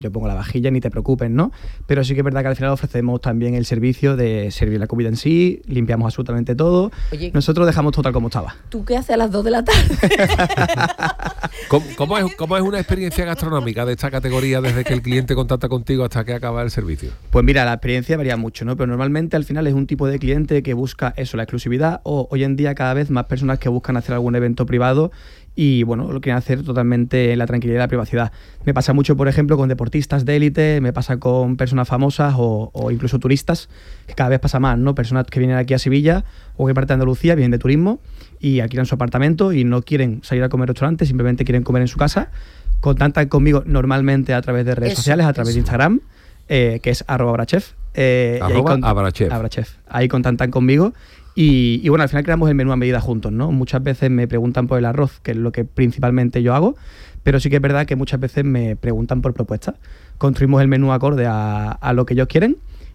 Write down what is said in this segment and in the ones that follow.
yo pongo la vajilla, ni te preocupes, ¿no? Pero sí que es verdad que al final ofrecemos también el servicio de servir la comida en sí, limpiamos absolutamente todo. Oye, nosotros dejamos todo tal como estaba. ¿Tú qué haces a las 2 de la tarde? ¿Cómo es una experiencia gastronómica de esta categoría desde que el cliente contacta contigo hasta que acaba el servicio? Pues mira, la experiencia varía mucho, ¿no? Pero normalmente al final es un tipo de cliente que busca eso, la exclusividad, o hoy en día cada vez más personas que buscan hacer algún evento privado y bueno, lo quieren hacer totalmente en la tranquilidad y la privacidad. Me pasa mucho, por ejemplo, con deportistas de élite, me pasa con personas famosas o incluso turistas, que cada vez pasa más, ¿no? Personas que vienen aquí a Sevilla o que parte de Andalucía, vienen de turismo y alquilan su apartamento y no quieren salir a comer a restaurantes, simplemente quieren comer en su casa. Contactan conmigo normalmente a través de redes sociales, a través de Instagram, que es @abrachef. @abrachef. Ahí contactan conmigo. Y bueno, al final creamos el menú a medida juntos, ¿no? Muchas veces me preguntan por el arroz, que es lo que principalmente yo hago, pero sí que es verdad que muchas veces me preguntan por propuestas. Construimos el menú acorde a lo que ellos quieren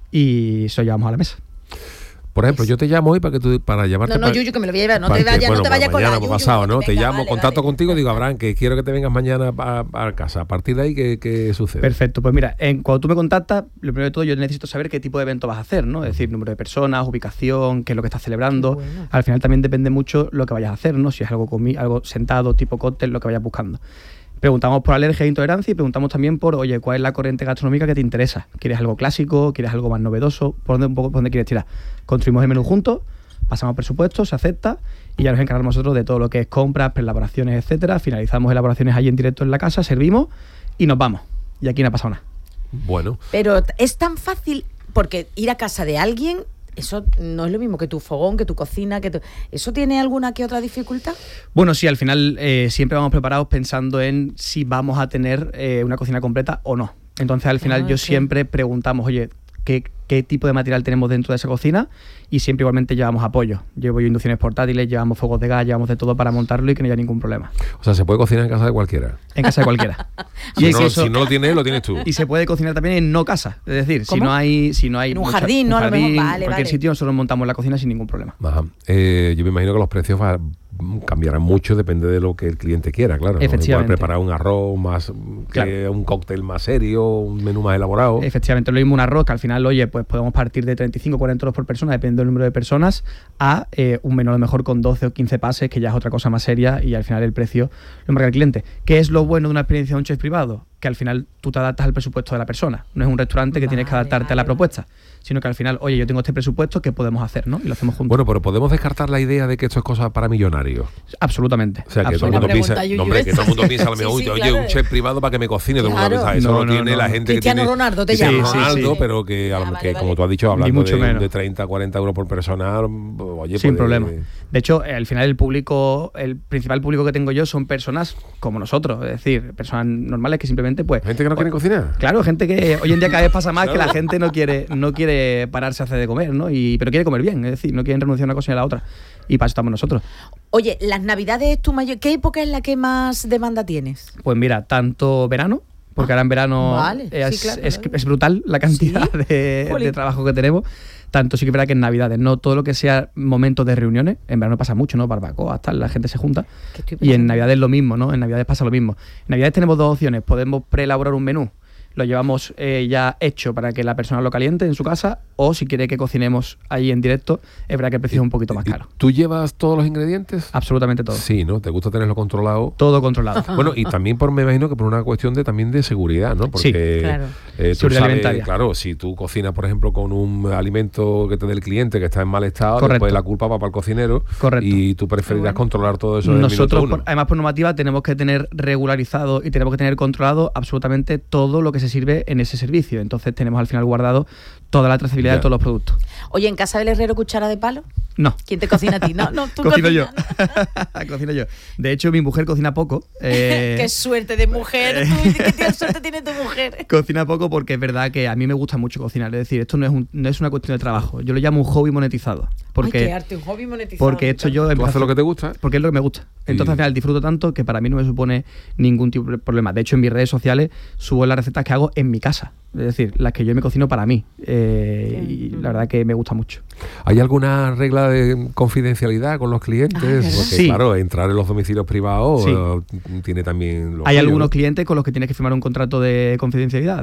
y eso llevamos a la mesa. Por ejemplo, yo te llamo hoy para llamarte... No, Yuyu, que me lo voy a llevar. No te vayas con la Yuyu. Pasado, ¿no? Venga, te llamo, vale, contacto vale. contigo y digo, Abraham, que quiero que te vengas mañana a casa. A partir de ahí, ¿qué sucede? Perfecto, pues mira, cuando tú me contactas, lo primero de todo yo necesito saber qué tipo de evento vas a hacer, ¿no? Es decir, número de personas, ubicación, qué es lo que estás celebrando. Bueno. Al final también depende mucho lo que vayas a hacer, ¿no? Si es algo sentado, tipo cóctel, lo que vayas buscando. Preguntamos por alergia e intolerancia y preguntamos también por, oye, ¿cuál es la corriente gastronómica que te interesa? ¿Quieres algo clásico? ¿Quieres algo más novedoso? ¿Por dónde quieres tirar? Construimos el menú juntos, pasamos presupuesto, se acepta y ya nos encargamos nosotros de todo lo que es compras, preelaboraciones, etcétera. Finalizamos elaboraciones ahí en directo en la casa, servimos y nos vamos. Y aquí no ha pasado nada. Bueno. Pero es tan fácil, porque ir a casa de alguien, eso no es lo mismo que tu fogón, que tu cocina, ¿eso tiene alguna que otra dificultad? Bueno, sí, al final siempre vamos preparados pensando en si vamos a tener una cocina completa o no. Entonces, al final yo siempre preguntamos, oye, ¿qué tipo de material tenemos dentro de esa cocina? Y siempre igualmente llevamos apoyo. Llevo yo inducciones portátiles, llevamos fuegos de gas, llevamos de todo para montarlo y que no haya ningún problema. O sea, se puede cocinar en casa de cualquiera. En casa de cualquiera. Si no lo tienes, lo tienes tú. Y se puede cocinar también en no casa. Es decir, si no hay en un jardín, ¿no? A lo mejor, en cualquier sitio nosotros montamos la cocina sin ningún problema. Ajá. Yo me imagino que los precios cambiarán mucho, depende de lo que el cliente quiera, claro, ¿no? Efectivamente. Igual preparar un arroz más que un cóctel más serio, un menú más elaborado. Efectivamente, lo mismo un arroz, que al final, oye, pues podemos partir de 35 o 40 euros por persona, depende del número de personas, a un menú a lo mejor con 12 o 15 pases, que ya es otra cosa más seria y al final el precio lo marca el cliente. ¿Qué es lo bueno de una experiencia de un chef privado? Que al final tú te adaptas al presupuesto de la persona. No es un restaurante que tienes que adaptarte a la propuesta, sino que al final, oye, yo tengo este presupuesto, ¿qué podemos hacer, no? Y lo hacemos juntos. Bueno, pero podemos descartar la idea de que esto es cosa para millonarios. Absolutamente. O sea, que todo el mundo piensa, que todo el mundo piensa, oye, claro. Un chef privado para que me cocine. Todo el mundo Claro. piensa, eso lo tiene la gente Cristiano que tiene... Ronaldo te Cristiano llama. Ronaldo, Sí. pero que, Vale. como tú has dicho, hablando mucho menos. de 30, 40 euros por persona, oye, sin pues, problema. De hecho, al final el principal público que tengo yo son personas como nosotros, es decir, personas normales que simplemente pues... Gente que no quiere cocinar. Claro, gente que hoy en día cada vez pasa más que la gente no quiere pararse a hacer de comer, ¿no? Pero quiere comer bien, es decir, no quieren renunciar a una cosa ni a la otra. Y para eso estamos nosotros. Oye, las Navidades es tu mayor... ¿Qué época es la que más demanda tienes? Pues mira, tanto verano, porque ahora en verano Vale, es, sí, claro. es brutal la cantidad de trabajo que tenemos. Tanto sí que es verdad que en Navidades, no todo lo que sea momentos de reuniones, en verano pasa mucho, ¿no? Barbacoa, tal, la gente se junta. Y en Navidades lo mismo, ¿no? En Navidades pasa lo mismo. En Navidades tenemos dos opciones. Podemos preelaborar un menú, lo llevamos ya hecho para que la persona lo caliente en su casa, o si quiere que cocinemos ahí en directo, es verdad que el precio es un poquito más caro. ¿Tú llevas todos los ingredientes? Absolutamente todo. Sí, ¿no? ¿Te gusta tenerlo controlado? Todo controlado. Bueno, y también me imagino que por una cuestión también de seguridad, ¿no? Porque Sí, claro. Tú seguridad alimentaria. claro, si tú cocinas, por ejemplo, con un alimento que te dé el cliente que está en mal estado, Correcto. después la culpa va para el cocinero. Correcto. Y tú preferirás controlar todo eso. Nosotros, además por normativa, tenemos que tener regularizado y tenemos que tener controlado absolutamente todo lo que se sirve en ese servicio. Entonces tenemos al final guardado toda la trazabilidad de todos los productos. Oye, ¿en casa del herrero cuchara de palo? No. ¿Quién te cocina a ti? No, tú Cocino yo. cocinas. Cocino yo. De hecho, mi mujer cocina poco. Qué suerte de mujer. ¿Qué suerte tiene tu mujer? Cocina poco porque es verdad que a mí me gusta mucho cocinar. Es decir, esto no es una cuestión de trabajo. Yo lo llamo un hobby monetizado. Porque, Ay, qué arte, un hobby monetizado. Porque esto yo... ¿Tú haces lo que te gusta? Porque es lo que me gusta. Entonces al final disfruto tanto que para mí no me supone ningún tipo de problema. De hecho, en mis redes sociales subo las recetas que hago en mi casa. Es decir, las que yo me cocino para mí. Y la verdad que me gusta mucho. ¿Hay alguna regla de confidencialidad con los clientes? Porque Sí. claro, entrar en los domicilios privados Sí. tiene también... Hay algunos clientes con los que tienes que firmar un contrato de confidencialidad.